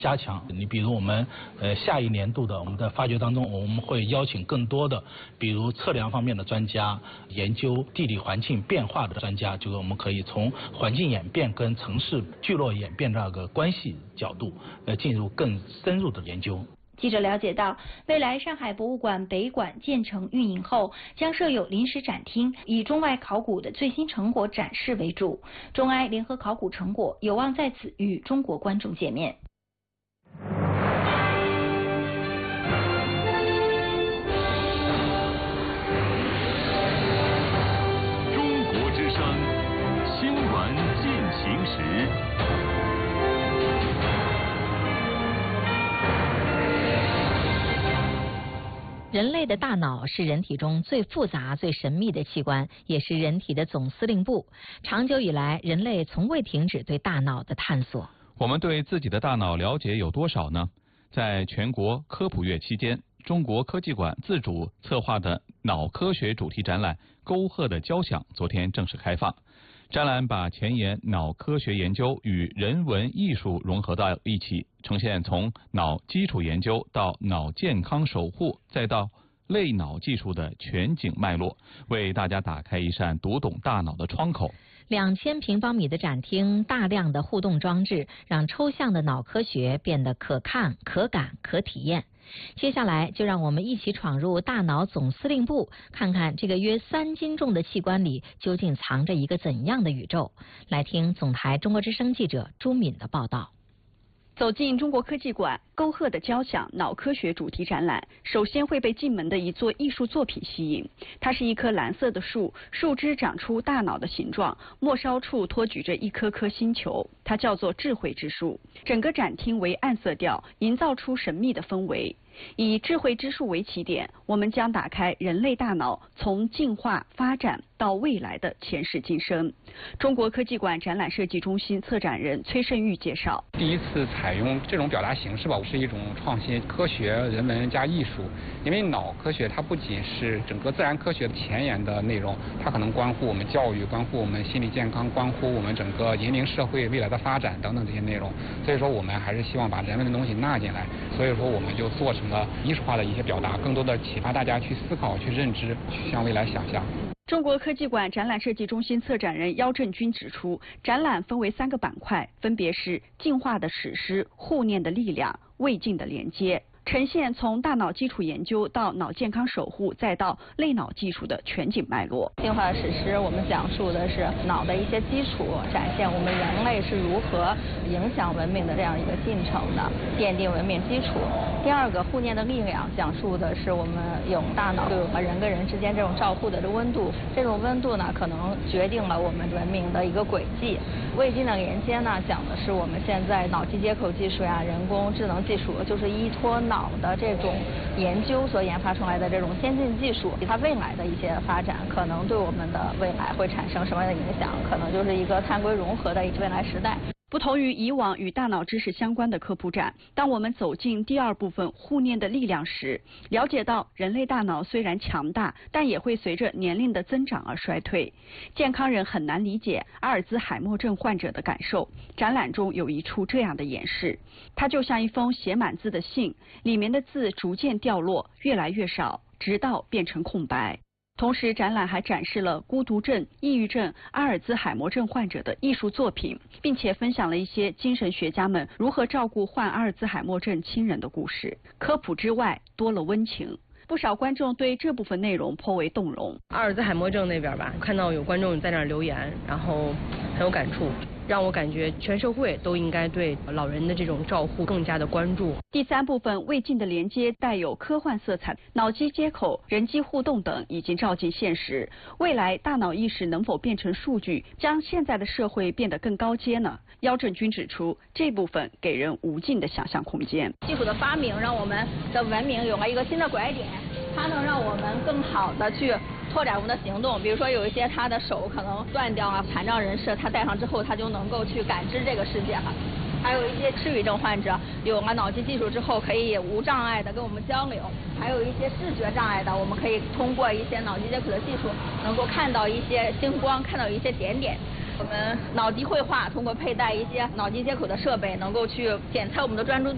加强。你比如我们下一年度的我们的发掘当中，我们会邀请更多的，比如测量方面的专家，研究地理环境变化的专家，就是我们可以从环境演变跟城市聚落演变这个关系角度，进入更深入的研究。 记者了解到，未来上海博物馆北馆建成运营后，将设有临时展厅，以中外考古的最新成果展示为主。中埃联合考古成果有望在此与中国观众见面。 中国之声，新闻进行时。 人类的大脑是人体中最复杂、最神秘的器官，也是人体的总司令部。长久以来，人类从未停止对大脑的探索。 我们对自己的大脑了解有多少呢？在全国科普月期间，中国科技馆自主策划的脑科学主题展览《沟壑的交响》昨天正式开放。展览把前沿脑科学研究与人文艺术融合到一起，呈现从脑基础研究到脑健康守护，再到类脑技术的全景脉络，为大家打开一扇读懂大脑的窗口。 2000平方米的展厅，大量的互动装置，让抽象的脑科学变得可看、可感、可体验。接下来就让我们一起闯入大脑总司令部，看看这个约3斤重的器官里究竟藏着一个怎样的宇宙。来听总台中国之声记者朱敏的报道。 走进中国科技馆，沟壑的交响脑科学主题展览，首先会被进门的一座艺术作品吸引。它是一棵蓝色的树，树枝长出大脑的形状，末梢处托举着一颗颗星球，它叫做智慧之树。整个展厅为暗色调，营造出神秘的氛围。以智慧之树为起点，我们将打开人类大脑从进化发展到未来的前世今生。中国科技馆展览设计中心策展人崔胜玉介绍， 第一次采用这种表达形式吧，是一种创新，科学、人文加艺术。因为脑科学它不仅是整个自然科学的前沿的内容，它可能关乎我们教育，关乎我们心理健康，关乎我们整个人民社会未来的发展等等这些内容。所以说我们还是希望把人文的东西纳进来，所以说我们就做成了艺术化的一些表达，更多的启发大家去思考、去认知、去向未来想象。 中国科技馆展览设计中心策展人姚振军指出，展览分为3个板块，分别是进化的史诗、护念的力量、未尽的连接，呈现从大脑基础研究到脑健康守护，再到类脑技术的全景脉络。 进化史诗，我们讲述的是脑的一些基础，展现我们人类是如何影响文明的这样一个进程的，奠定文明基础。第二个，护念的力量，讲述的是我们用大脑对我们人跟人之间这种照护的这温度，这种温度呢，可能决定了我们文明的一个轨迹。未尽的连接呢，讲的是我们现在脑机接口技术呀、人工智能技术，就是依托脑的这种研究所研发出来的这种先进技术，它未来的一些发展，可能对我们的未来会产生什么样的影响？可能就是一个碳硅融合的未来时代。 不同于以往与大脑知识相关的科普展，当我们走进第2部分护念的力量时，了解到人类大脑虽然强大，但也会随着年龄的增长而衰退。健康人很难理解阿尔兹海默症患者的感受。展览中有一处这样的演示，它就像一封写满字的信，里面的字逐渐掉落，越来越少，直到变成空白。同时，展览还展示了孤独症、抑郁症、阿尔兹海默症患者的艺术作品，并且分享了一些精神学家们如何照顾患阿尔兹海默症亲人的故事。科普之外，多了温情。不少观众对这部分内容颇为动容。 阿尔兹海默症那边吧，看到有观众在那儿留言，然后很有感触，让我感觉全社会都应该对老人的这种照护更加的关注。 第3部分未尽的连接带有科幻色彩，脑机接口、人机互动等已经照进现实。未来大脑意识能否变成数据，将现在的社会变得更高阶呢？姚振军指出，这部分给人无尽的想象空间。 技术的发明让我们的文明有了一个新的拐点，它能让我们更好的去拓展我们的行动。比如说有一些他的手可能断掉啊，残障人士他戴上之后，他就能够去感知这个世界哈。还有一些失语症患者有了脑机技术之后，可以无障碍的跟我们交流。还有一些视觉障碍的，我们可以通过一些脑机接口的技术，能够看到一些星光，看到一些点点。我们脑机绘画通过佩戴一些脑机接口的设备，能够去检测我们的专注度。